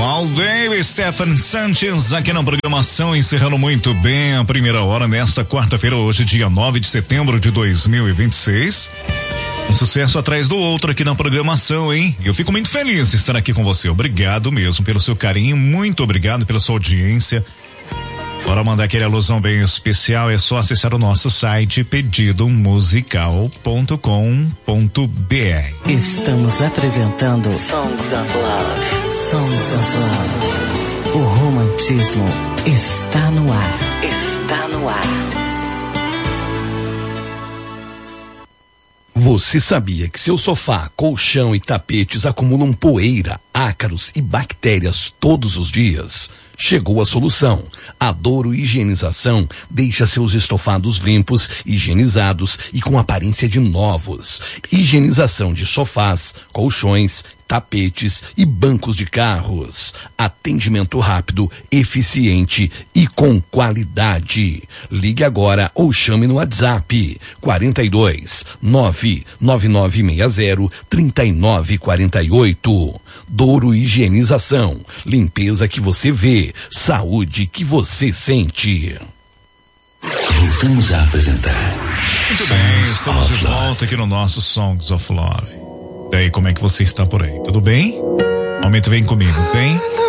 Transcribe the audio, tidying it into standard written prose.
Valdeir Stefan Sanchez aqui na programação, encerrando muito bem a primeira hora nesta quarta-feira, hoje dia 9 de setembro de 2026. Um sucesso atrás do outro aqui na programação, hein? Eu fico muito feliz de estar aqui com você. Obrigado mesmo pelo seu carinho, muito obrigado pela sua audiência. Para mandar aquele alusão bem especial, é só acessar o nosso site pedidomusical.com.br. Estamos apresentando Songs of Love. Songs of Love. O romantismo está no ar. Está no ar. Você sabia que seu sofá, colchão e tapetes acumulam poeira, ácaros e bactérias todos os dias? Chegou a solução. A Douro Higienização deixa seus estofados limpos, higienizados e com aparência de novos. Higienização de sofás, colchões, tapetes e bancos de carros. Atendimento rápido, eficiente e com qualidade. Ligue agora ou chame no WhatsApp 42 99960 3948. Douro Higienização. Limpeza que você vê, saúde que você sente. Voltamos a apresentar. Muito bem, estamos de volta aqui no nosso Songs of Love. E aí, como é que você está por aí? Tudo bem? Aumenta, vem comigo, vem?